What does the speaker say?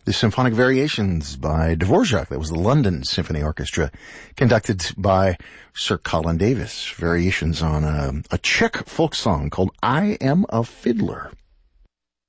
The Symphonic Variations by Dvorak. That was the London Symphony Orchestra, conducted by Sir Colin Davis. Variations on a Czech folk song called I Am a Fiddler.